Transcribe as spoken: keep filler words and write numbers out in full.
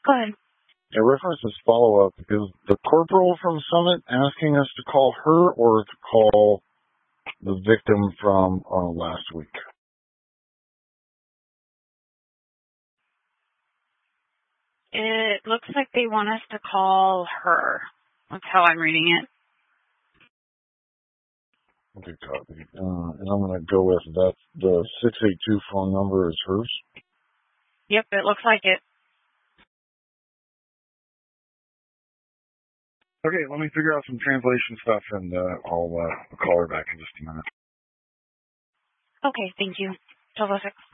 Go ahead. A reference is follow-up. Is the corporal from Summit asking us to call her or to call the victim from uh, last week? It looks like they want us to call her. That's how I'm reading it. Okay, copy. Uh, and I'm going to go with that. The six eight two phone number is hers? Yep, it looks like it. Okay, let me figure out some translation stuff, and uh, I'll uh, call her back in just a minute. Okay, thank you. twelve oh six.